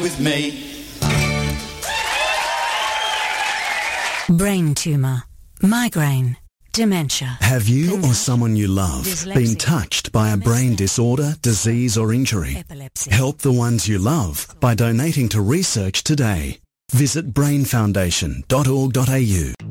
with me. Brain tumour, migraine, dementia. Have you or someone you love been touched by a brain disorder, disease or injury? Epilepsy. Help the ones you love by donating to research today. Visit brainfoundation.org.au.